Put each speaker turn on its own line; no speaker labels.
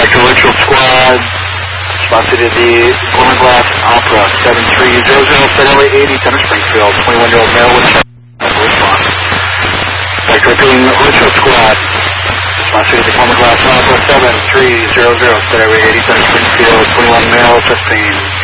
Vector Ritual Squad, Response to the Golden Glass Opera 7300, Federal 80, Center Springfield, 21-year-old male with response. Vector repeating Ritual Squad, Response to the Golden Glass Opera 7300, Federal 80, Center Springfield, 21 male, 15.